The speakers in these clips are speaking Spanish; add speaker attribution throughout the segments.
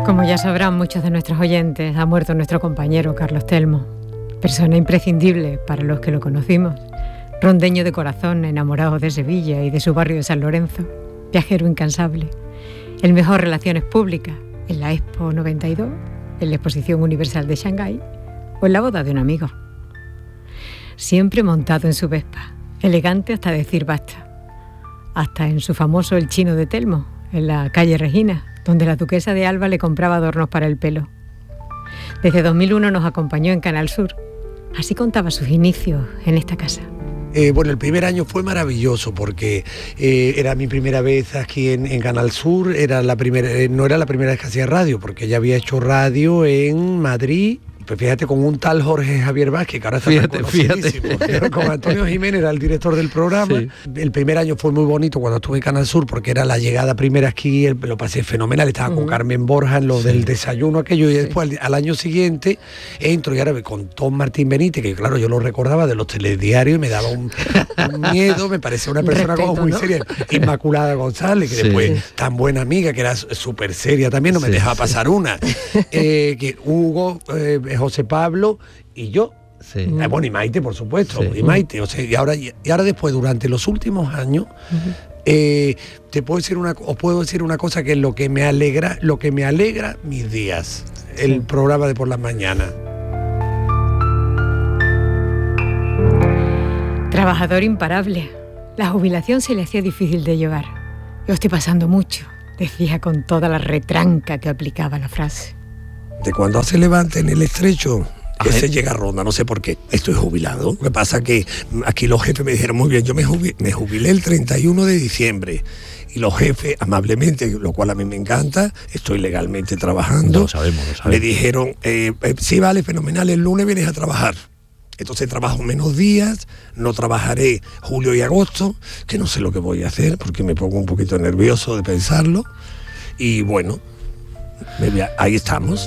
Speaker 1: Como ya sabrán muchos de nuestros oyentes, ha muerto nuestro compañero Carlos Telmo, persona imprescindible para los que lo conocimos, rondeño de corazón, enamorado de Sevilla y de su barrio de San Lorenzo, viajero incansable, el mejor relaciones públicas en la Expo 92, en la Exposición Universal de Shanghái o en la boda de un amigo. Siempre montado en su Vespa, elegante hasta decir basta, hasta en su famoso El Chino de Telmo, en la calle Regina, donde la duquesa de Alba le compraba adornos para el pelo. Desde 2001 nos acompañó en Canal Sur. Así contaba sus inicios en esta casa.
Speaker 2: Bueno, el primer año fue maravilloso porque era mi primera vez aquí en Canal Sur. Era la primera, no era la primera vez que hacía radio, porque ya había hecho radio en Madrid. Pues fíjate, con un tal Jorge Javier Vázquez, que ahora está conocidísimo. Con Antonio Jiménez, era el director del programa. Sí. El primer año fue muy bonito cuando estuve en Canal Sur, porque era la llegada primera aquí, lo pasé fenomenal. Estaba con Carmen Borja en lo del desayuno aquello, y después al año siguiente entro y ahora con Tom Martín Benítez, que claro, yo lo recordaba de los telediarios y me daba un miedo, me parecía una persona respeto, como muy seria. Inmaculada González, que después tan buena amiga, que era súper seria también, no me dejaba pasar una. Que Hugo... José Pablo y yo. Sí. Bueno, y Maite, por supuesto, y Maite. O sea, y ahora después, durante los últimos años, os puedo decir una cosa, que es lo que me alegra mis días, el programa de por las mañanas.
Speaker 1: Trabajador imparable. La jubilación se le hacía difícil de llevar. Yo estoy pasando mucho, decía con toda la retranca que aplicaba la frase.
Speaker 2: De cuando se levanta en el estrecho, ese llega a Ronda, no sé por qué. Estoy jubilado. Lo que pasa que aquí los jefes me dijeron muy bien, yo me jubilé el 31 de diciembre. Y los jefes, amablemente, lo cual a mí me encanta, estoy legalmente trabajando. Lo sabemos. Me dijeron, sí, vale, fenomenal, el lunes vienes a trabajar. Entonces trabajo menos días, no trabajaré julio y agosto, que no sé lo que voy a hacer, porque me pongo un poquito nervioso de pensarlo. Y bueno, ahí estamos.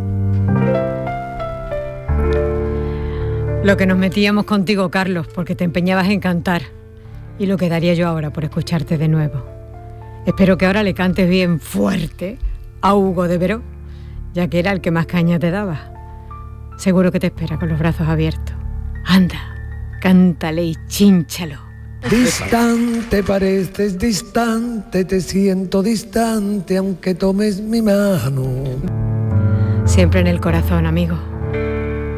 Speaker 1: Lo que nos metíamos contigo, Carlos, porque te empeñabas en cantar, y lo que daría yo ahora por escucharte de nuevo. Espero que ahora le cantes bien fuerte a Hugo de Veró, ya que era el que más caña te daba. Seguro que te espera con los brazos abiertos. Anda, cántale y chínchalo.
Speaker 2: Distante pareces distante, te siento distante, aunque tomes mi mano.
Speaker 1: Siempre en el corazón, amigo.